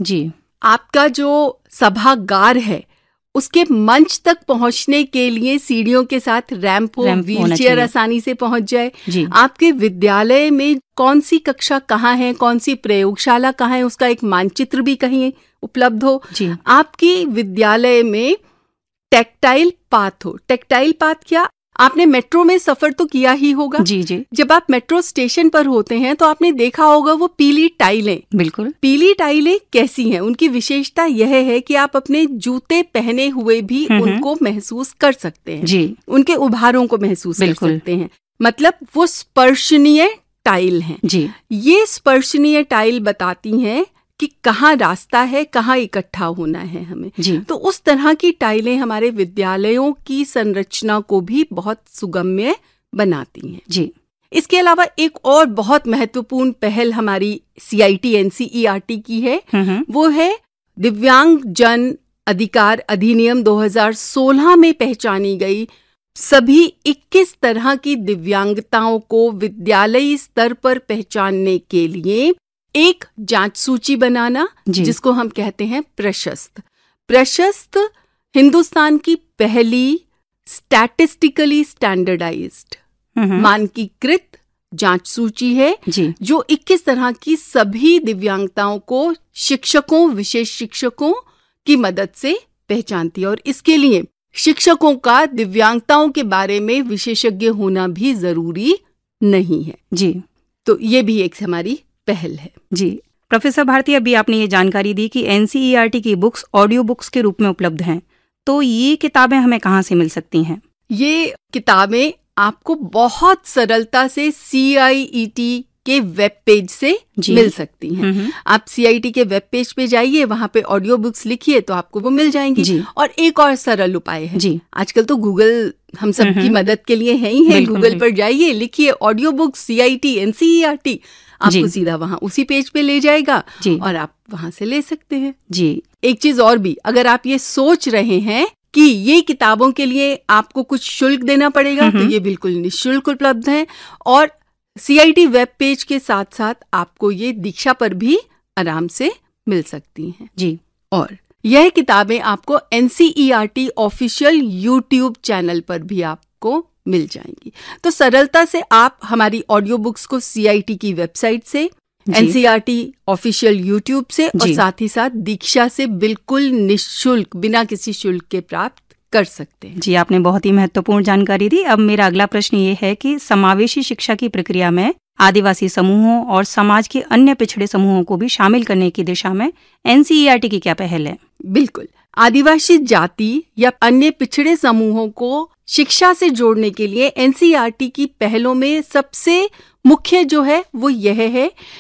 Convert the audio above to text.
जी। आपका जो सभागार है उसके मंच तक पहुंचने के लिए सीढ़ियों के साथ रैंप हो, व्हीलचेयर आसानी से पहुंच जाए। जी। आपके विद्यालय में कौन सी कक्षा कहाँ है, कौन सी प्रयोगशाला कहाँ है, उसका एक मानचित्र भी कहीं उपलब्ध हो। जी। आपकी विद्यालय में टेक्टाइल पाथ हो। टेक्टाइल पाथ क्या, आपने मेट्रो में सफर तो किया ही होगा। जी जी। जब आप मेट्रो स्टेशन पर होते हैं तो आपने देखा होगा वो पीली टाइलें। बिल्कुल। पीली टाइलें कैसी हैं? उनकी विशेषता यह है कि आप अपने जूते पहने हुए भी उनको महसूस कर सकते हैं। जी। उनके उभारों को महसूस कर सकते हैं। मतलब वो स्पर्शनीय टाइल हैं। जी। ये स्पर्शनीय टाइल बताती हैं कि कहाँ रास्ता है, कहाँ इकट्ठा होना है हमें। जी। तो उस तरह की टाइलें हमारे विद्यालयों की संरचना को भी बहुत सुगम्य बनाती हैं। जी। इसके अलावा एक और बहुत महत्वपूर्ण पहल हमारी CIT NCERT की है। वो है दिव्यांग जन अधिकार अधिनियम 2016 में पहचानी गई सभी 21 तरह की दिव्यांगताओं को विद्यालयी स्तर पर पहचानने के लिए एक जांच सूची बनाना, जिसको हम कहते हैं प्रशस्त। प्रशस्त हिंदुस्तान की पहली स्टैटिस्टिकली स्टैंडर्डाइज्ड मानकीकृत जांच सूची है जो 21 तरह की सभी दिव्यांगताओं को शिक्षकों, विशेष शिक्षकों की मदद से पहचानती है। और इसके लिए शिक्षकों का दिव्यांगताओं के बारे में विशेषज्ञ होना भी जरूरी नहीं है। जी। तो ये भी एक हमारी पहल है। जी। प्रोफेसर भारती, अभी आपने ये जानकारी दी कि NCERT की बुक्स ऑडियो बुक्स के रूप में उपलब्ध हैं, तो ये किताबें हमें कहाँ से मिल सकती हैं? ये किताबें आपको बहुत सरलता से CIET के वेब पेज से मिल सकती हैं। आप CIT के वेब पेज पे जाइए, वहां पे ऑडियो बुक्स लिखिए तो आपको वो मिल जाएंगी। और एक और सरल उपाय है, आजकल तो गूगल हम सब की मदद के लिए है ही है। गूगल पर जाइए, लिखिए ऑडियो बुक्स CIT NCERT, आपको सीधा वहां उसी पेज पे ले जाएगा और आप वहां से ले सकते हैं। जी। एक चीज और भी, अगर आप ये सोच रहे हैं कि ये किताबों के लिए आपको कुछ शुल्क देना पड़ेगा, तो ये बिल्कुल निःशुल्क उपलब्ध है। और CIT वेब पेज के साथ साथ आपको ये दीक्षा पर भी आराम से मिल सकती हैं। जी। और यह किताबें आपको NCERT ऑफिशियल YouTube चैनल पर भी आपको मिल जाएंगी। तो सरलता से आप हमारी ऑडियो बुक्स को CIT की वेबसाइट से, NCERT ऑफिशियल YouTube से और साथ ही साथ दीक्षा से बिल्कुल निःशुल्क, बिना किसी शुल्क के प्राप्त कर सकते हैं। जी, आपने बहुत ही महत्वपूर्ण जानकारी दी। अब मेरा अगला प्रश्न ये है कि समावेशी शिक्षा की प्रक्रिया में आदिवासी समूहों और समाज के अन्य पिछड़े समूहों को भी शामिल करने की दिशा में NCERT की क्या पहल है? बिल्कुल, आदिवासी जाति या अन्य पिछड़े समूहों को शिक्षा से जोड़ने के लिए NCERT की पहलों में सबसे मुख्य जो है वो यह है